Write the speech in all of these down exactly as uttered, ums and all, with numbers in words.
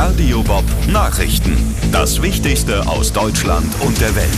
Radio Bob Nachrichten. Das Wichtigste aus Deutschland und der Welt.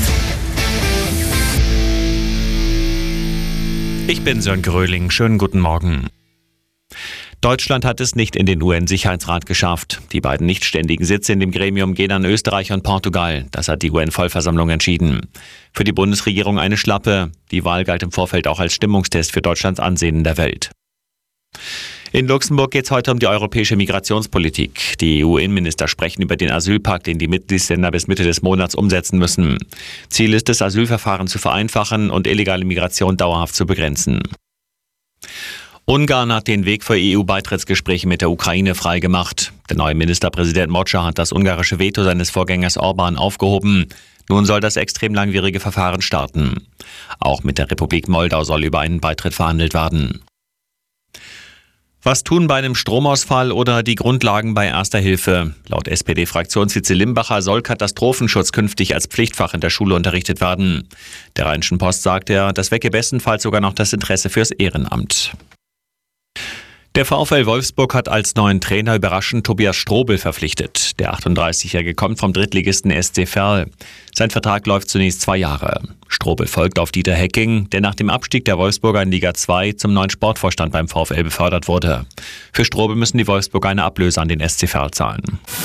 Ich bin Sören Gröling. Schönen guten Morgen. Deutschland hat es nicht in den U N-Sicherheitsrat geschafft. Die beiden nicht ständigen Sitze in dem Gremium gehen an Österreich und Portugal. Das hat die U N-Vollversammlung entschieden. Für die Bundesregierung eine Schlappe. Die Wahl galt im Vorfeld auch als Stimmungstest für Deutschlands Ansehen in der Welt. In Luxemburg geht es heute um die europäische Migrationspolitik. Die E U-Innenminister sprechen über den Asylpakt, den die Mitgliedsländer bis Mitte des Monats umsetzen müssen. Ziel ist es, Asylverfahren zu vereinfachen und illegale Migration dauerhaft zu begrenzen. Ungarn hat den Weg für E U-Beitrittsgespräche mit der Ukraine freigemacht. Der neue Ministerpräsident Mocsa hat das ungarische Veto seines Vorgängers Orban aufgehoben. Nun soll das extrem langwierige Verfahren starten. Auch mit der Republik Moldau soll über einen Beitritt verhandelt werden. Was tun bei einem Stromausfall oder die Grundlagen bei Erster Hilfe? Laut S P D-Fraktionsvize Limbacher soll Katastrophenschutz künftig als Pflichtfach in der Schule unterrichtet werden. Der Rheinischen Post sagt er, das wecke bestenfalls sogar noch das Interesse fürs Ehrenamt. Der VfL Wolfsburg hat als neuen Trainer überraschend Tobias Strobel verpflichtet. Der achtunddreißigjährige kommt vom Drittligisten S C Verl. Sein Vertrag läuft zunächst zwei Jahre. Strobel folgt auf Dieter Hecking, der nach dem Abstieg der Wolfsburger in Liga zwei zum neuen Sportvorstand beim VfL befördert wurde. Für Strobel müssen die Wolfsburger eine Ablöse an den S C Verl zahlen.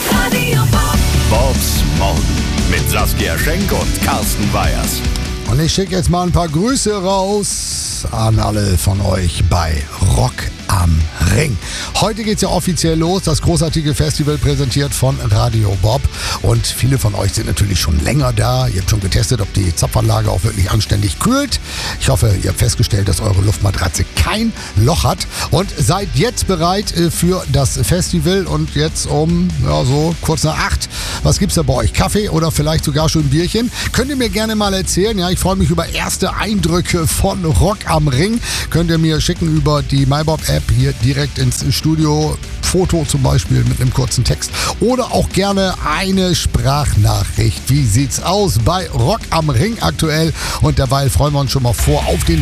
Bobs Morgen mit Saskia Schenk und Carsten Weyers. Und ich schicke jetzt mal ein paar Grüße raus an alle von euch bei Rock am Ring. Heute geht's ja offiziell los, das großartige Festival präsentiert von Radio Bob. Und viele von euch sind natürlich schon länger da. Ihr habt schon getestet, ob die Zapfanlage auch wirklich anständig kühlt. Ich hoffe, ihr habt festgestellt, dass eure Luftmatratze kein Loch hat und seid jetzt bereit für das Festival. Und jetzt um, ja, so kurz nach acht, was gibt's da bei euch? Kaffee oder vielleicht sogar schon ein Bierchen? Könnt ihr mir gerne mal erzählen. Ja, ich freue mich über erste Eindrücke von Rock am Ring. Könnt ihr mir schicken über die MyBob-App hier direkt ins Studio. Foto zum Beispiel mit einem kurzen Text. Oder auch gerne eine Sprachnachricht. Wie sieht's aus bei Rock am Ring aktuell? Und derweil freuen wir uns schon mal vor auf den